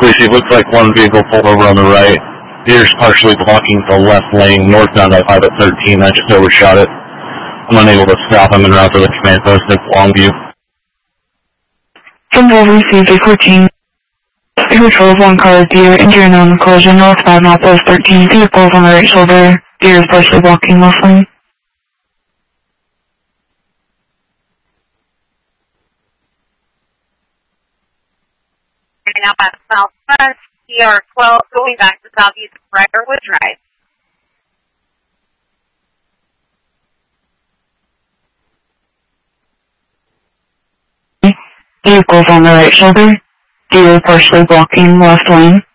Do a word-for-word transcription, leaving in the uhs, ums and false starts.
Police, it looks like one vehicle pulled over on the right. Deer's partially blocking the left lane northbound I five at thirteen. I just overshot it. I'm unable to stop him en route to the command post at Longview. Symbol received a fourteen. Control of one car, Deer, injured on collision northbound outpost thirteen. Vehicles on the right shoulder. Deer is partially blocking left lane. Turning out by the southwest, E R twelve going back to southeast Briarwood Drive. Vehicles on the right shoulder. Deer partially blocking left lane.